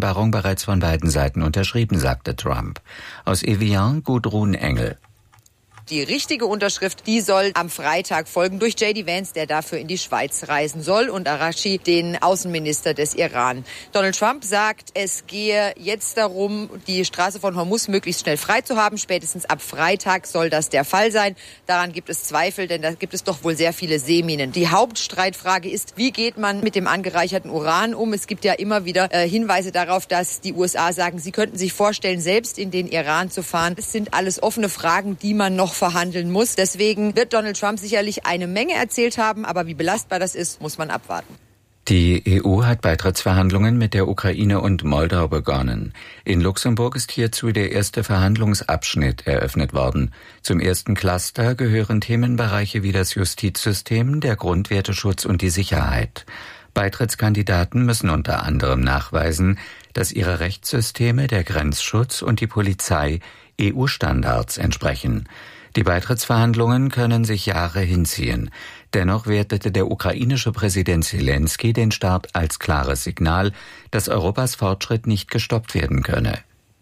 Waffenvereinbarung bereits von beiden Seiten unterschrieben, sagte Trump. Aus Evian, Gudrun Engel. Die richtige Unterschrift, die soll am Freitag folgen durch J.D. Vance, der dafür in die Schweiz reisen soll, und Araghchi, den Außenminister des Iran. Donald Trump sagt, es gehe jetzt darum, die Straße von Hormuz möglichst schnell frei zu haben. Spätestens ab Freitag soll das der Fall sein. Daran gibt es Zweifel, denn da gibt es doch wohl sehr viele Seeminen. Die Hauptstreitfrage ist, wie geht man mit dem angereicherten Uran um? Es gibt ja immer wieder Hinweise darauf, dass die USA sagen, sie könnten sich vorstellen, selbst in den Iran zu fahren. Es sind alles offene Fragen, die man noch verhandeln muss. Deswegen wird Donald Trump sicherlich eine Menge erzählt haben, aber wie belastbar das ist, muss man abwarten. Die EU hat Beitrittsverhandlungen mit der Ukraine und Moldau begonnen. In Luxemburg ist hierzu der erste Verhandlungsabschnitt eröffnet worden. Zum ersten Cluster gehören Themenbereiche wie das Justizsystem, der Grundwerteschutz und die Sicherheit. Beitrittskandidaten müssen unter anderem nachweisen, dass ihre Rechtssysteme, der Grenzschutz und die Polizei EU-Standards entsprechen. Die Beitrittsverhandlungen können sich Jahre hinziehen. Dennoch wertete der ukrainische Präsident Zelensky den Start als klares Signal, dass Europas Fortschritt nicht gestoppt werden könne.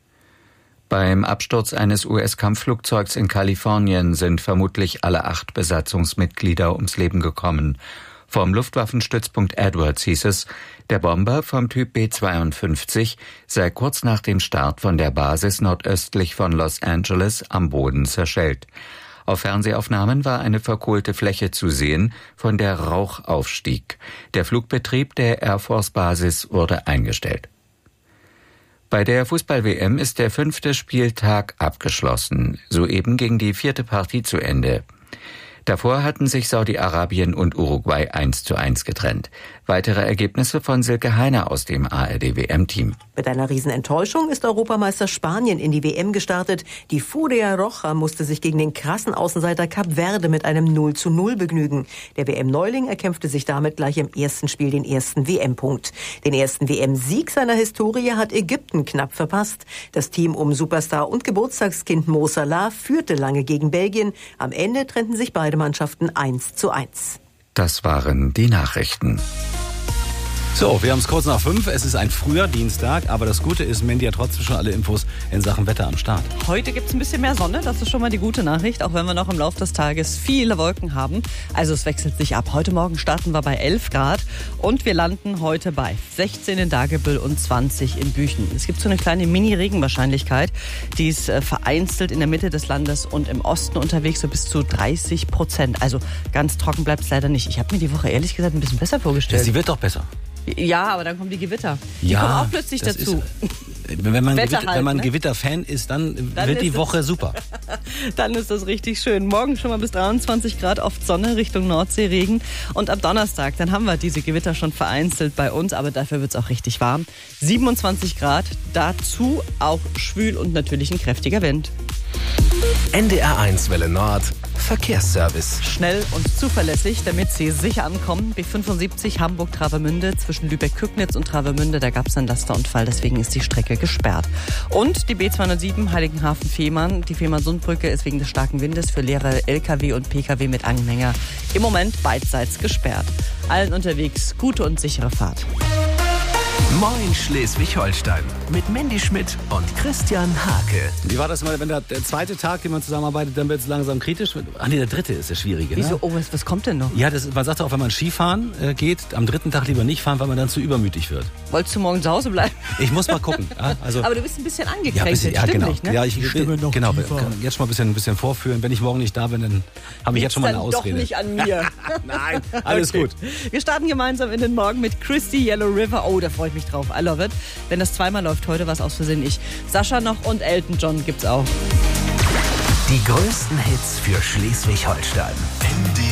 Beim Absturz eines US-Kampfflugzeugs in Kalifornien sind vermutlich alle 8 Besatzungsmitglieder ums Leben gekommen. Vom Luftwaffenstützpunkt Edwards hieß es, der Bomber vom Typ B-52 sei kurz nach dem Start von der Basis nordöstlich von Los Angeles am Boden zerschellt. Auf Fernsehaufnahmen war eine verkohlte Fläche zu sehen, von der Rauch aufstieg. Der Flugbetrieb der Air Force Basis wurde eingestellt. Bei der Fußball-WM ist der 5. Spieltag abgeschlossen. Soeben ging die 4. Partie zu Ende. Davor hatten sich Saudi-Arabien und Uruguay 1:1 getrennt. Weitere Ergebnisse von Silke Heiner aus dem ARD-WM-Team. Mit einer Riesenenttäuschung ist Europameister Spanien in die WM gestartet. Die Furia Roja musste sich gegen den krassen Außenseiter Kap Verde mit einem 0:0 begnügen. Der WM-Neuling erkämpfte sich damit gleich im ersten Spiel den ersten WM-Punkt. Den ersten WM-Sieg seiner Historie hat Ägypten knapp verpasst. Das Team um Superstar und Geburtstagskind Mo Salah führte lange gegen Belgien. Am Ende trennten sich beide Mannschaften 1:1. Das waren die Nachrichten. So, wir haben es kurz nach 5. Es ist ein früher Dienstag, aber das Gute ist, Mandy hat trotzdem schon alle Infos in Sachen Wetter am Start. Heute gibt es ein bisschen mehr Sonne, das ist schon mal die gute Nachricht, auch wenn wir noch im Laufe des Tages viele Wolken haben. Also es wechselt sich ab. Heute Morgen starten wir bei 11 Grad und wir landen heute bei 16 in Dagebüll und 20 in Büchen. Es gibt so eine kleine Mini-Regenwahrscheinlichkeit, die ist vereinzelt in der Mitte des Landes und im Osten unterwegs, so bis zu 30%. Also ganz trocken bleibt es leider nicht. Ich habe mir die Woche ehrlich gesagt ein bisschen besser vorgestellt. Sie wird doch besser. Ja, aber dann kommen die Gewitter. Die kommen auch plötzlich dazu. Wenn man Gewitter-Fan ist, dann wird die Woche super. Dann ist das richtig schön. Morgen schon mal bis 23 Grad, oft Sonne, Richtung Nordsee Regen. Und ab Donnerstag, dann haben wir diese Gewitter schon vereinzelt bei uns, aber dafür wird es auch richtig warm. 27 Grad, dazu auch schwül und natürlich ein kräftiger Wind. NDR1 Welle Nord, Verkehrsservice. Schnell und zuverlässig, damit Sie sicher ankommen. B75 Hamburg-Travemünde zwischen Lübeck-Kügnitz und Travemünde, da gab es einen Lasterunfall, deswegen ist die Strecke gesperrt. Und die B207 Heiligenhafen-Fehmarn, die Fehmarn-Sundbrücke ist wegen des starken Windes für leere LKW und PKW mit Anhänger im Moment beidseits gesperrt. Allen unterwegs gute und sichere Fahrt. Moin Schleswig-Holstein mit Mandy Schmidt und Christian Hake. Wie war das mal, wenn der zweite Tag, den man zusammenarbeitet, dann wird es langsam kritisch? Ach nee, der dritte ist der schwierige. Wieso? Ne? Oh, was kommt denn noch? Ja, man sagt auch, wenn man Skifahren geht, am dritten Tag lieber nicht fahren, weil man dann zu übermütig wird. Wolltest du morgen zu Hause bleiben? Ich muss mal gucken. Ja, also, aber du bist ein bisschen angekränkelt, ja, genau. nicht, ne? Ja, ich stimme noch genau, jetzt schon mal ein bisschen vorführen. Wenn ich morgen nicht da bin, dann habe ich jetzt schon mal eine Ausrede. Doch nicht an mir. Nein, alles gut. Wir starten gemeinsam in den Morgen mit Christy Yellow River. Oh, da freue ich mich drauf. I love it. Wenn das zweimal läuft, heute war es aus Versehen ich. Sascha noch und Elton John gibt's auch. Die größten Hits für Schleswig-Holstein.